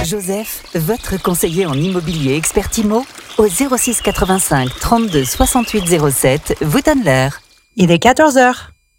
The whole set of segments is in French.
Joseph, votre conseiller en immobilier expert IMO, au 06 85 32 68 07, vous donne l'heure. Il est 14h.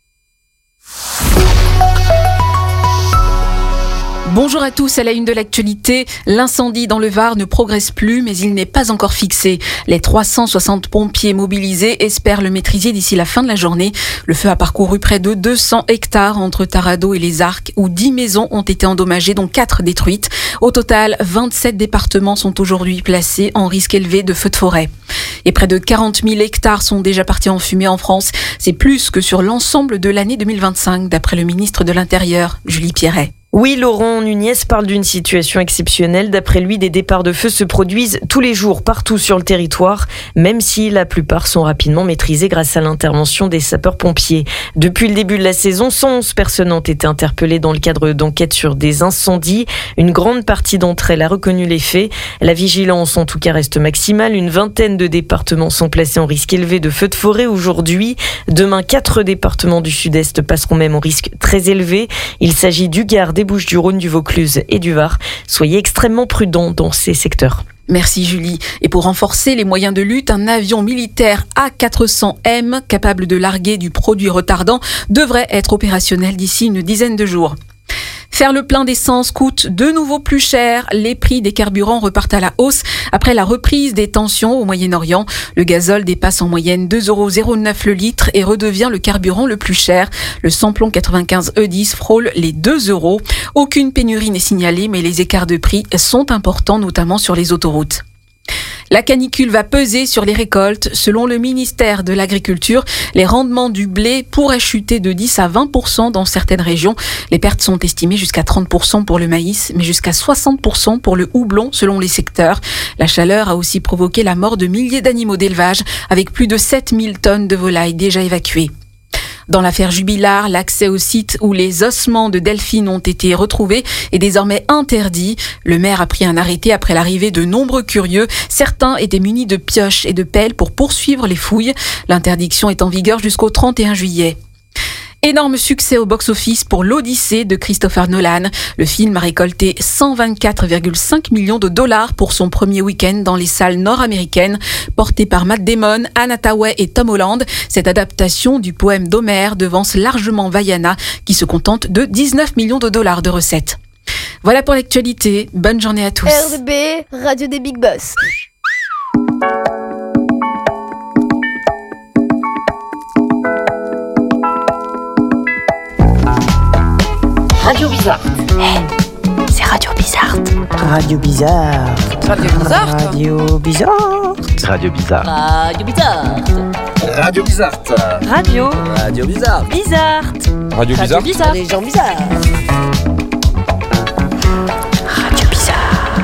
Bonjour à tous, à la une de l'actualité. L'incendie dans le Var ne progresse plus, mais il n'est pas encore fixé. Les 360 pompiers mobilisés espèrent le maîtriser d'ici la fin de la journée. Le feu a parcouru près de 200 hectares entre Taradot et les Arcs, où 10 maisons ont été endommagées, dont 4 détruites. Au total, 27 départements sont aujourd'hui placés en risque élevé de feux de forêt. Et près de 40 000 hectares sont déjà partis en fumée en France. C'est plus que sur l'ensemble de l'année 2025, d'après le ministre de l'Intérieur, Julie Pierret. Oui, Laurent Nunez parle d'une situation exceptionnelle. D'après lui, des départs de feu se produisent tous les jours partout sur le territoire, même si la plupart sont rapidement maîtrisés grâce à l'intervention des sapeurs-pompiers. Depuis le début de la saison, 111 personnes ont été interpellées dans le cadre d'enquêtes sur des incendies. Une grande partie d'entre elles a reconnu les faits. La vigilance, en tout cas, reste maximale. Une vingtaine de départements sont placés en risque élevé de feux de forêt aujourd'hui. Demain, 4 départements du Sud-Est passeront même au risque très élevé. Il s'agit du Gard, des Bouches-du-Rhône, du Vaucluse et du Var. Soyez extrêmement prudents dans ces secteurs. Merci Julie. Et pour renforcer les moyens de lutte, un avion militaire A400M capable de larguer du produit retardant devrait être opérationnel d'ici une dizaine de jours. Faire le plein d'essence coûte de nouveau plus cher. Les prix des carburants repartent à la hausse après la reprise des tensions au Moyen-Orient. Le gazole dépasse en moyenne 2,09 € le litre et redevient le carburant le plus cher. Le samplon 95 E10 frôle les 2 €. Aucune pénurie n'est signalée, mais les écarts de prix sont importants, notamment sur les autoroutes. La canicule va peser sur les récoltes. Selon le ministère de l'Agriculture, les rendements du blé pourraient chuter de 10 à 20% dans certaines régions. Les pertes sont estimées jusqu'à 30% pour le maïs, mais jusqu'à 60% pour le houblon selon les secteurs. La chaleur a aussi provoqué la mort de milliers d'animaux d'élevage, avec plus de 7000 tonnes de volailles déjà évacuées. Dans l'affaire Jubilard, l'accès au site où les ossements de Delphine ont été retrouvés est désormais interdit. Le maire a pris un arrêté après l'arrivée de nombreux curieux. Certains étaient munis de pioches et de pelles pour poursuivre les fouilles. L'interdiction est en vigueur jusqu'au 31 juillet. Énorme succès au box-office pour l'Odyssée de Christopher Nolan. Le film a récolté 124,5 millions de dollars pour son premier week-end dans les salles nord-américaines. Porté par Matt Damon, Anne Hathaway et Tom Holland, cette adaptation du poème d'Homère devance largement Vaiana, qui se contente de 19 millions de dollars de recettes. Voilà pour l'actualité. Bonne journée à tous. RDB, Radio des Big Boss. Radio Bizarre. C'est Radio Bizarre. Radio Bizarre. Radio Bizarre. Radio Bizarre. Radio Bizarre. Radio Bizarre. Radio Bizarre. Radio Radio Bizarre. Bizarre. Radio Bizarre. Bizarre. Les gens bizarres. Radio Bizarre.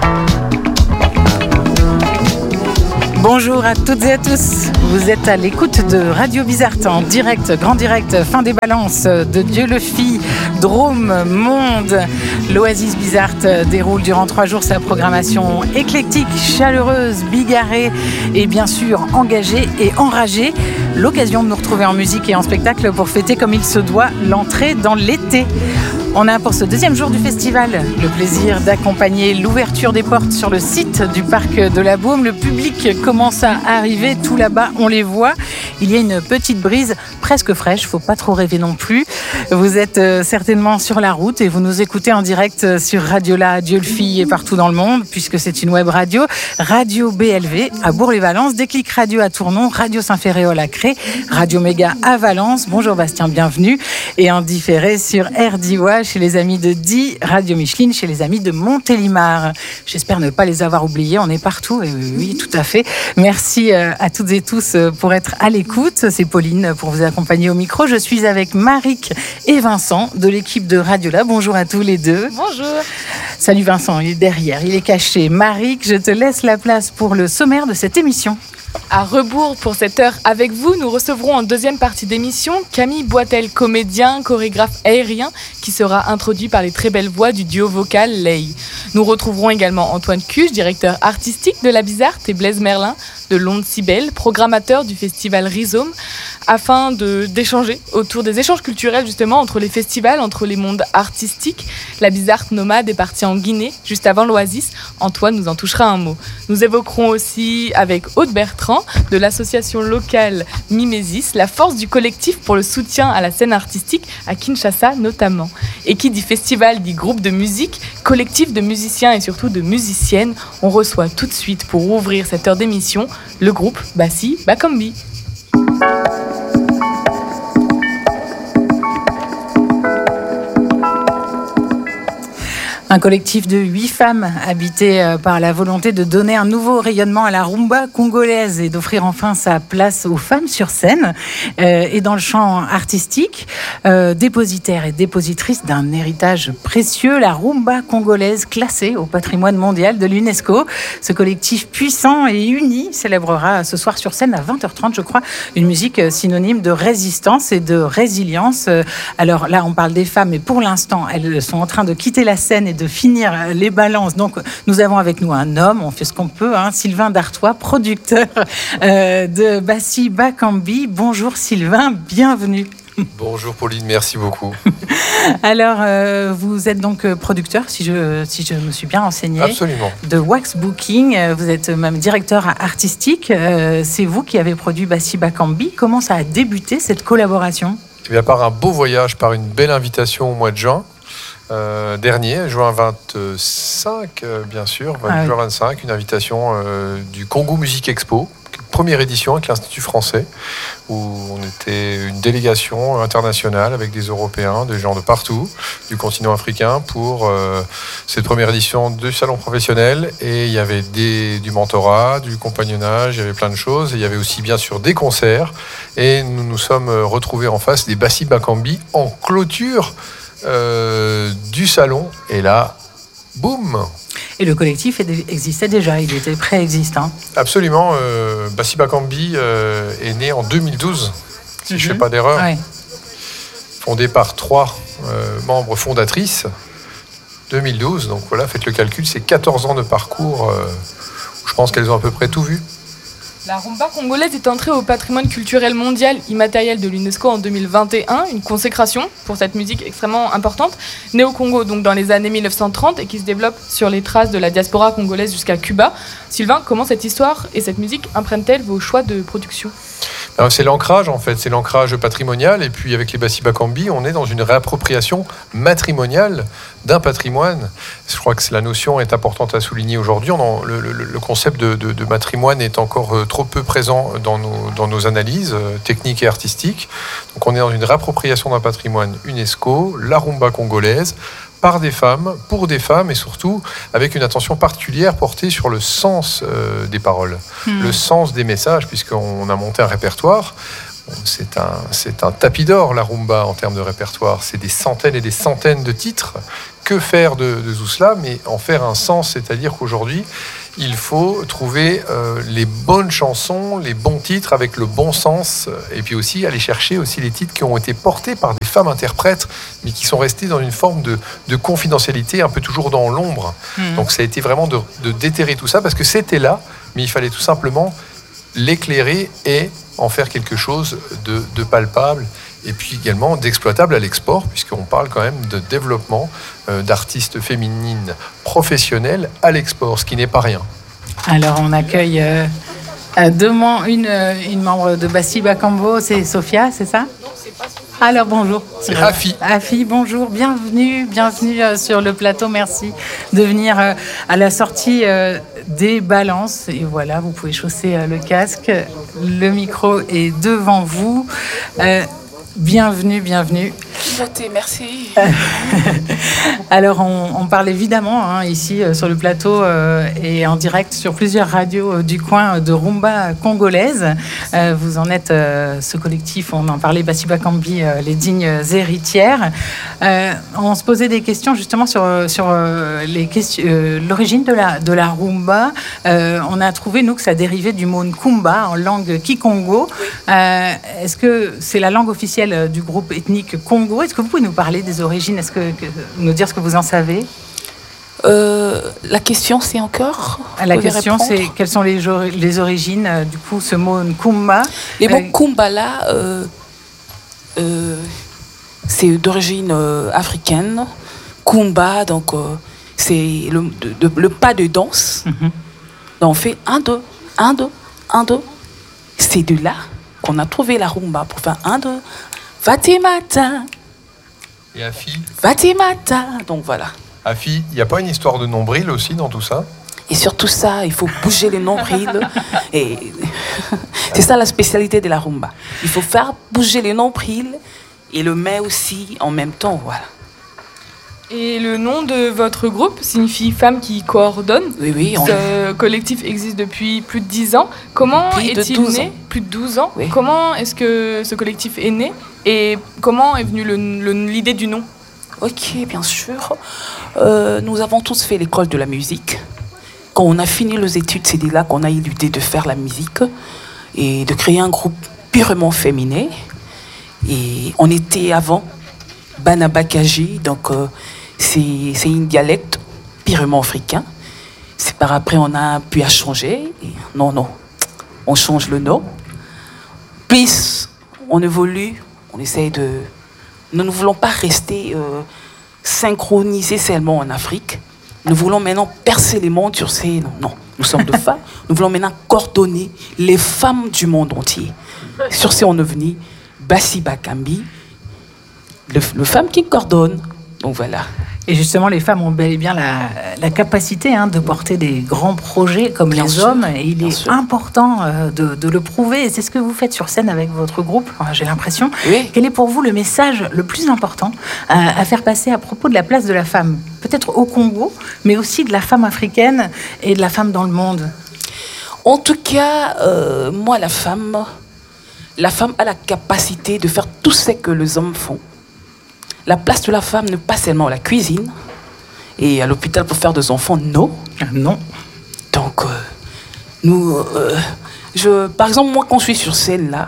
Bonjour à toutes et à tous. Vous êtes à l'écoute de Radio Bizarre en direct, grand direct, fin des balances de Dieu-le-Fille, Drôme, Monde. L'Oasis Bizarre déroule durant 3 jours sa programmation éclectique, chaleureuse, bigarrée et bien sûr engagée et enragée. L'occasion de nous retrouver en musique et en spectacle pour fêter comme il se doit l'entrée dans l'été. On a pour ce 2e jour du festival le plaisir d'accompagner l'ouverture des portes sur le site du parc de la Baume. Le public commence à arriver tout là-bas, on les voit. Il y a une petite brise presque fraîche, faut pas trop rêver non plus. Vous êtes certainement sur la route et vous nous écoutez en direct sur Radio La, Dieu-le-Fille et partout dans le monde, puisque c'est une web radio. Radio BLV à Bourg-les-Valences, Déclic Radio à Tournon, Radio Saint-Féréol à Cré, Radio Méga à Valence. Bonjour Bastien, bienvenue. Et en différé sur RDIWA chez les amis de Die, Radio Micheline chez les amis de Montélimar. J'espère ne pas les avoir oubliés, on est partout. Et oui, tout à fait. Merci à toutes et tous pour être à l'écoute. C'est Pauline pour vous accompagner au micro. Je suis avec Maric et Vincent de l'équipe de Radio La. Bonjour à tous les deux. Bonjour. Salut Vincent, il est derrière, il est caché. Maric, je te laisse la place pour le sommaire de cette émission. À rebours pour cette heure avec vous, nous recevrons en deuxième partie d'émission Camille Boitel, comédien, chorégraphe aérien, qui sera introduit par les très belles voix du duo vocal Lay. Nous retrouverons également Antoine Cuche, directeur artistique de la Bizarre, et Blaise Merlin, de Londe Cybèle, programmateur du festival Rhizome, afin d'échanger autour des échanges culturels justement entre les festivals, entre les mondes artistiques. La Bizarte Nomade est partie en Guinée juste avant l'Oasis. Antoine nous en touchera un mot. Nous évoquerons aussi avec Aude Bertrand de l'association locale Mimesis la force du collectif pour le soutien à la scène artistique à Kinshasa notamment. Et qui dit festival dit groupe de musique, collectif de musiciens et surtout de musiciennes. On reçoit tout de suite pour ouvrir cette heure d'émission le groupe Bassi Bakambi. Un collectif de 8 femmes habité par la volonté de donner un nouveau rayonnement à la rumba congolaise et d'offrir enfin sa place aux femmes sur scène et dans le champ artistique. Dépositaire et dépositrice d'un héritage précieux, la rumba congolaise classée au patrimoine mondial de l'UNESCO. Ce collectif puissant et uni célébrera ce soir sur scène à 20h30, je crois, une musique synonyme de résistance et de résilience. Alors là, on parle des femmes, mais pour l'instant, elles sont en train de quitter la scène et de finir les balances. Donc, nous avons avec nous un homme, on fait ce qu'on peut, Sylvain Dartois, producteur de Bassi Bakambi. Bonjour Sylvain, bienvenue. Bonjour Pauline, merci beaucoup. Alors, vous êtes donc producteur, si je me suis bien renseigné. Absolument. De Wax Booking, vous êtes même directeur artistique. C'est vous qui avez produit Bassi Bakambi. Comment ça a débuté cette collaboration ? Eh bien, par un beau voyage, par une belle invitation au mois de juin dernier, juin 25, bien sûr, juin 25, une invitation du Congo Music Expo, première édition avec l'Institut français, où on était une délégation internationale avec des Européens, des gens de partout, du continent africain, pour cette première édition du salon professionnel. Et il y avait du mentorat, du compagnonnage, il y avait plein de choses. Et il y avait aussi bien sûr des concerts. Et nous nous sommes retrouvés en face des Bassi Bakambi en clôture du salon. Et là, boum! Et le collectif existait déjà, il était préexistant. Absolument. Bassi Bakambi est né en 2012, si je ne fais pas d'erreur. Ouais. Fondé par 3 membres fondatrices. 2012, donc voilà, faites le calcul, c'est 14 ans de parcours. Je pense qu'elles ont à peu près tout vu. La rumba congolaise est entrée au patrimoine culturel mondial immatériel de l'UNESCO en 2021, une consécration pour cette musique extrêmement importante, née au Congo donc dans les années 1930 et qui se développe sur les traces de la diaspora congolaise jusqu'à Cuba. Sylvain, comment cette histoire et cette musique imprègnent-elles vos choix de production ? Alors, c'est l'ancrage en fait, c'est l'ancrage patrimonial, et puis avec les Bassi Bakambi, on est dans une réappropriation matrimoniale d'un patrimoine. Je crois que la notion est importante à souligner aujourd'hui. Le concept de matrimoine est encore trop peu présent dans nos analyses techniques et artistiques. Donc on est dans une réappropriation d'un patrimoine UNESCO, la rumba congolaise, par des femmes, pour des femmes, et surtout avec une attention particulière portée sur le sens des paroles, le sens des messages, puisqu'on a monté un répertoire. C'est un tapis d'or, la rumba, en termes de répertoire. C'est des centaines et des centaines de titres. Que faire de tout cela, mais en faire un sens, c'est-à-dire qu'aujourd'hui, il faut trouver les bonnes chansons, les bons titres avec le bon sens, et puis aussi aller chercher aussi les titres qui ont été portés par des femmes interprètes, mais qui sont restés dans une forme de confidentialité, un peu toujours dans l'ombre. Donc ça a été vraiment de déterrer tout ça, parce que c'était là, mais il fallait tout simplement l'éclairer et en faire quelque chose de palpable, et puis également d'exploitable à l'export, puisqu'on parle quand même de développement d'artistes féminines professionnelles à l'export, ce qui n'est pas rien. Alors on accueille une membre de Bassi Bakambi, c'est Sophia, c'est ça ? Non, c'est pas Sophia. Alors bonjour. C'est Afi. Afi, bonjour, bienvenue sur le plateau, merci de venir à la sortie des balances. Et voilà, vous pouvez chausser le casque, le micro est devant vous. Bienvenue. Votez, merci. Alors, on parle évidemment ici sur le plateau et en direct sur plusieurs radios du coin de rumba congolaise. Vous en êtes ce collectif, on en parlait, Bassi Bakambi, les dignes héritières. On se posait des questions justement sur l'origine de la rumba. On a trouvé, nous, que ça dérivait du mot nkumba en langue kikongo. Est-ce que c'est la langue officielle du groupe ethnique Congo? Est-ce que vous pouvez nous parler des origines? Est-ce que nous dire ce que vous en savez? La question, c'est encore La question, c'est quelles sont les origines du coup, ce mot Nkumba. Les mots Nkumba, là, c'est d'origine africaine. Kumba, donc c'est le pas de danse. Mhm. Donc on fait 1, 2, 1, 2, 1, 2. C'est de là qu'on a trouvé la rumba pour faire 1, 2. Fatimata. Et Afi, Fatimata. Donc voilà. il n'y a pas une histoire de nombril aussi dans tout ça? Et surtout ça, il faut bouger les nombrils. Et c'est ça la spécialité de la rumba. Il faut faire bouger les nombrils et le main aussi en même temps, voilà. Et le nom de votre groupe signifie Femmes qui coordonnent. Oui, Ce collectif existe depuis plus de 10 ans. Comment Plus de est-il 12 né? ans. Plus de 12 ans. Oui. Comment est-ce que ce collectif est né? Et comment est venue l'idée du nom? Ok, bien sûr. Nous avons tous fait l'école de la musique. Quand on a fini les études, c'est là qu'on a eu l'idée de faire la musique et de créer un groupe purement féminin. Et on était avant Banabakaji, donc c'est une dialecte purement africain. C'est par après on a pu à changer. Et non, on change le nom. Plus on évolue, on essaye de... Nous ne voulons pas rester synchronisés seulement en Afrique. Nous voulons maintenant percer les mondes sur ces... Non, nous sommes deux femmes. Nous voulons maintenant coordonner les femmes du monde entier. Sur ces on est venu Bassi Bakambi, le femme qui coordonne. Donc voilà. Et justement, les femmes ont bel et bien la capacité de porter des grands projets comme Bien les sûr, hommes. Et il bien est sûr. important de le prouver. Et c'est ce que vous faites sur scène avec votre groupe, j'ai l'impression. Oui. Quel est pour vous le message le plus important à faire passer à propos de la place de la femme? Peut-être au Congo, mais aussi de la femme africaine et de la femme dans le monde. En tout cas, moi, la femme a la capacité de faire tout ce que les hommes font. La place de la femme n'est pas seulement à la cuisine et à l'hôpital pour faire des enfants, non. Non. Donc, par exemple, moi, quand je suis sur scène, là,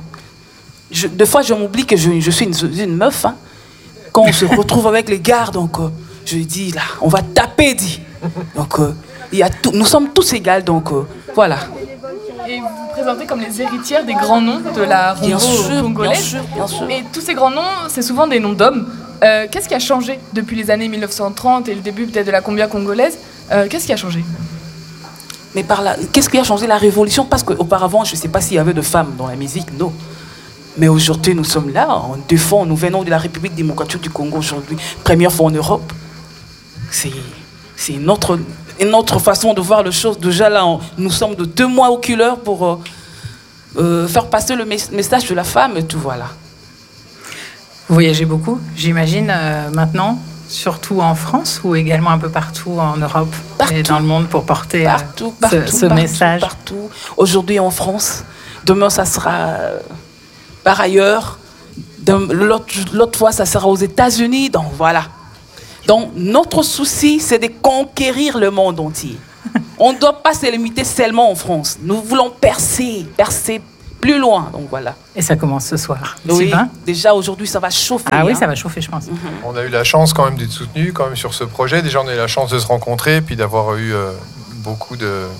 des fois, je m'oublie que je suis une meuf. Quand on se retrouve avec les gars, donc, je dis, là, on va taper, dit. Donc, nous sommes tous égales, donc, voilà. Et vous vous présentez comme les héritières des grands noms de la rumba Bien sûr, congolaise. bien sûr. Et tous ces grands noms, c'est souvent des noms d'hommes. Qu'est-ce qui a changé depuis les années 1930 et le début peut-être de la cumbia congolaise? Qu'est-ce qui a changé? Mais par là, qu'est-ce qui a changé la révolution? Parce qu'auparavant, je ne sais pas s'il y avait de femmes dans la musique, non. Mais aujourd'hui, nous sommes là, on défend, nous venons de la République démocratique du Congo aujourd'hui, première fois en Europe. C'est une autre façon de voir les choses. Déjà là, nous sommes de 2 mois au couleur pour faire passer le message de la femme et tout, voilà. Vous voyagez beaucoup, j'imagine, maintenant, surtout en France ou également un peu partout en Europe et dans le monde pour porter ce message. Partout. Aujourd'hui en France, demain ça sera par ailleurs, l'autre fois ça sera aux États-Unis, donc voilà. Donc notre souci c'est de conquérir le monde entier. On ne doit pas se limiter seulement en France. Nous voulons percer plus loin, donc voilà. Et ça commence ce soir. Oui, Sylvain ? déjà aujourd'hui ça va chauffer. Ah oui, ça va chauffer, je pense. On a eu la chance quand même d'être soutenus quand même sur ce projet. Déjà, on a eu la chance de se rencontrer, puis d'avoir eu beaucoup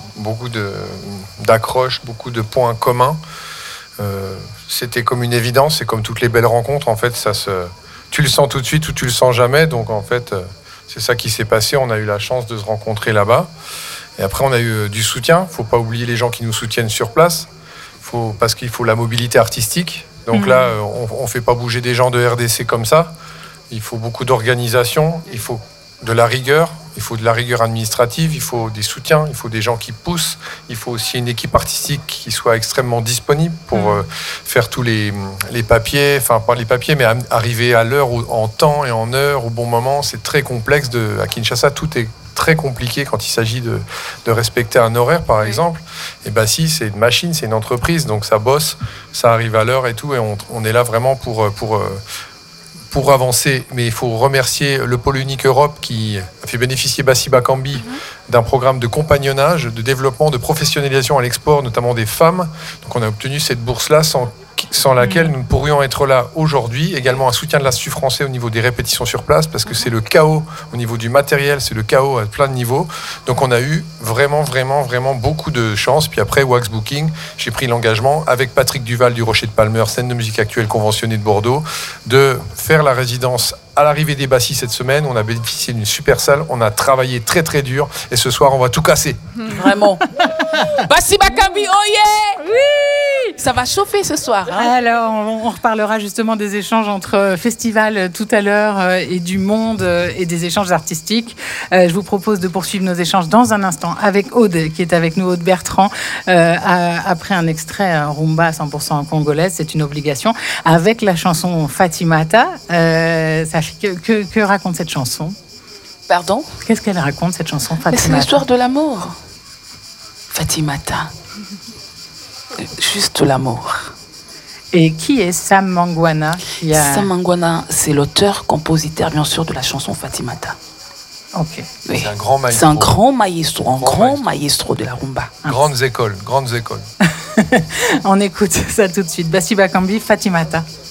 d'accroches, beaucoup de points communs. C'était comme une évidence, c'est comme toutes les belles rencontres. En fait, tu le sens tout de suite ou tu le sens jamais. Donc en fait, c'est ça qui s'est passé. On a eu la chance de se rencontrer là-bas. Et après, on a eu du soutien. Faut pas oublier les gens qui nous soutiennent sur place. Parce qu'il faut la mobilité artistique. Donc là, on fait pas bouger des gens de RDC comme ça. Il faut beaucoup d'organisation, il faut de la rigueur, il faut de la rigueur administrative, il faut des soutiens, il faut des gens qui poussent, il faut aussi une équipe artistique qui soit extrêmement disponible pour faire tous les papiers, enfin pas les papiers, mais arriver à l'heure, en temps et en heure, au bon moment. C'est très complexe. À Kinshasa, tout est très compliqué quand il s'agit de respecter un horaire, par exemple. Et Bassi, c'est une machine, c'est une entreprise, donc ça bosse, ça arrive à l'heure et tout, et on est là vraiment pour avancer. Mais il faut remercier le Pôle Unique Europe qui a fait bénéficier Bassi Bakambi d'un programme de compagnonnage, de développement, de professionnalisation à l'export, notamment des femmes. Donc on a obtenu cette bourse-là sans sans laquelle nous ne pourrions être là aujourd'hui. Également un soutien de l'Institut français au niveau des répétitions sur place, parce que c'est le chaos au niveau du matériel, c'est le chaos à plein de niveaux. Donc on a eu vraiment beaucoup de chance. Puis après, Wax Booking, j'ai pris l'engagement avec Patrick Duval du Rocher de Palmer, scène de musique actuelle conventionnée de Bordeaux, de faire la résidence à l'arrivée des Bassis cette semaine. On a bénéficié d'une super salle, on a travaillé très dur, et ce soir on va tout casser. Vraiment. Bassi Bakambi, oh yeah! Oui! Ça va chauffer ce soir. Hein? Alors, on reparlera justement des échanges entre festivals tout à l'heure et du monde et des échanges artistiques. Je vous propose de poursuivre nos échanges dans un instant avec Aude, qui est avec nous, Aude Bertrand, après un extrait rumba 100% congolaise, c'est une obligation, avec la chanson Fatimata. Que raconte cette chanson? Pardon? Qu'est-ce qu'elle raconte, cette chanson Fatimata? C'est l'histoire de l'amour. Fatimata. Juste l'amour. Et qui est Sam Mangwana? Sam Mangwana, c'est l'auteur, compositeur, bien sûr, de la chanson Fatimata. Ok. Oui. C'est un grand maestro. C'est un grand maestro de la rumba. Grandes écoles. On écoute ça tout de suite. Bassi Bakambi, Fatimata.